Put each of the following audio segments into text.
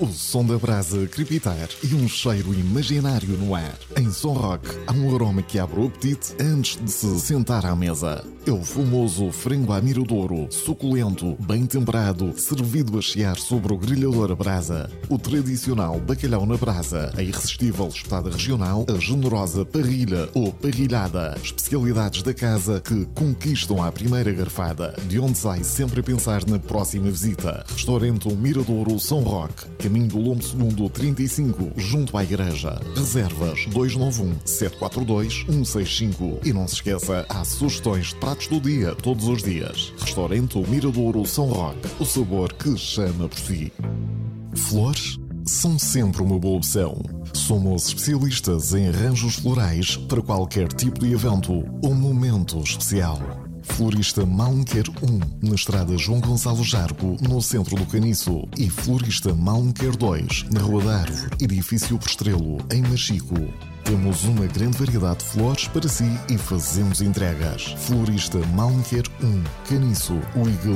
o som da brasa a crepitar e um cheiro imaginário no ar. Em Som Rock, há um aroma que abre o apetite antes de se sentar à mesa. É o famoso frango à miradouro, suculento, bem temperado, servido a chiar sobre o grelhador a brasa. O tradicional bacalhau na brasa, a irresistível espetada regional, a generosa parrilha ou parrilhada. Especialidades da casa que conquistam à primeira garfada, de onde sai sempre a pensar na próxima visita. Restaurante Miradouro São Roque, caminho do Lombo Segundo 35, junto à igreja. Reservas 291-742-165. E não se esqueça, há sugestões de pratos do dia, todos os dias. Restaurante Miradouro São Roque, o sabor que chama por si. Flores são sempre uma boa opção. Somos especialistas em arranjos florais para qualquer tipo de evento ou momento especial. Florista Malmequer 1, na estrada João Gonçalo Jargo, no centro do Caniço. E Florista Malmequer 2, na Rua da Árvore, edifício Prestrelo, em Machico. Temos uma grande variedade de flores para si e fazemos entregas. Florista Malmequer 1, Caniço, ligue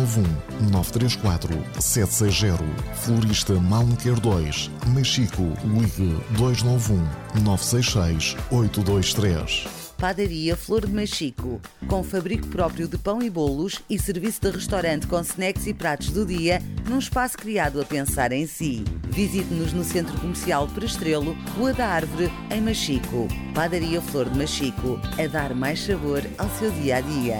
291-934-760. Florista Malmequer 2, Machico, ligue 291-966-823. Padaria Flor de Machico, com fabrico próprio de pão e bolos e serviço de restaurante com snacks e pratos do dia, num espaço criado a pensar em si. Visite-nos no Centro Comercial Prestrelo, Rua da Árvore, em Machico. Padaria Flor de Machico, a dar mais sabor ao seu dia-a-dia.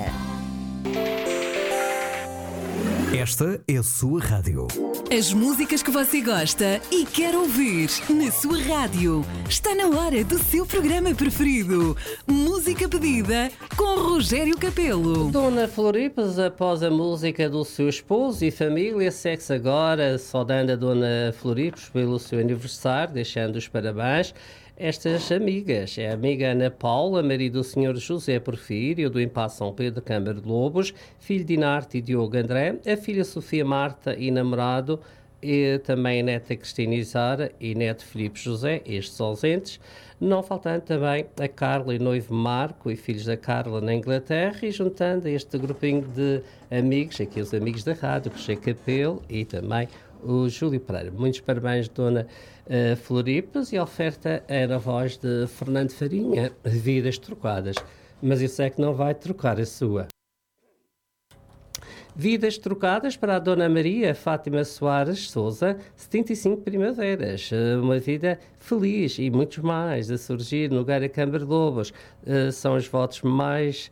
Esta é a sua rádio. As músicas que você gosta e quer ouvir na sua rádio. Está na hora do seu programa preferido. Música pedida com Rogério Capelo. Dona Floripes, após a música do seu esposo e família, segue-se agora saudando a Dona Floripes pelo seu aniversário, deixando os parabéns. Estas amigas, é a amiga Ana Paula, marido do Sr. José Porfírio, do Impasse São Pedro, Câmara de Lobos, filho de Inarte e Diogo André, a filha Sofia Marta e namorado, e também a neta Cristina Isara e neto Filipe José, estes ausentes, não faltando também a Carla e noivo Marco e filhos da Carla na Inglaterra, e juntando a este grupinho de amigos, aqui os amigos da rádio, José Capelo e também o Júlio Pereira. Muitos parabéns, Dona Floripes, e a oferta era a voz de Fernando Farinha, Vidas Trocadas. Mas eu sei que não vai trocar a sua. Vidas trocadas para a Dona Maria Fátima Soares Souza, 75 primaveras. Uma vida feliz e muitos mais a surgir no Nogueira Câmara de Lobos. São os votos mais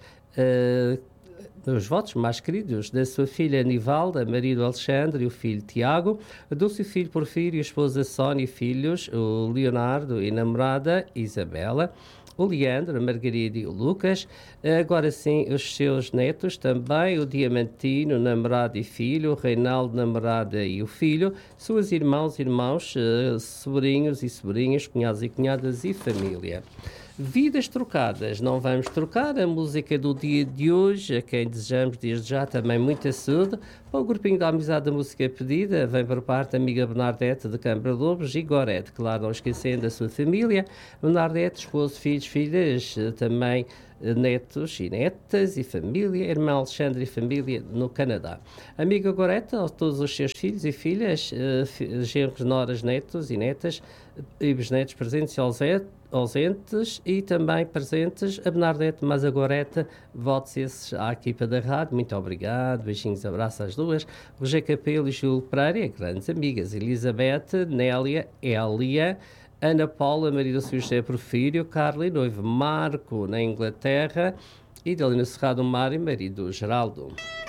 queridos da sua filha Nivalda, marido Alexandre e o filho Tiago, do seu filho Porfírio, esposa Sónia e filhos, o Leonardo e namorada Isabela, o Leandro, a Margarida e o Lucas, agora sim os seus netos também, o Diamantino, namorado e filho, o Reinaldo, namorada e o filho, suas irmãos, sobrinhos e sobrinhas, cunhados e cunhadas e família. Vidas trocadas, não vamos trocar a música do dia de hoje, a quem desejamos desde já também muita saúde. Para o grupinho da amizade da música pedida, vem por parte da amiga Bernadette de Câmara de Lobos e Gorete, claro, não esquecendo a sua família, Bernadette, esposo, filhos, filhas, também netos e netas e família, irmã Alexandre e família no Canadá. Amiga Gorete, a todos os seus filhos e filhas, genros, noras, netos e netas e bisnetos presentes e ausentes e também presentes, a Bernadette, mas a Gorete, votos esses à equipa da rádio, muito obrigado, beijinhos, abraços às duas, Rogério Capelo e Júlio Pereira, grandes amigas, Elizabeth, Nélia, Elia, Ana Paula, marido do José Porfírio, Carla e noivo Marco, na Inglaterra, e Delina Serrado Mário, marido do Geraldo.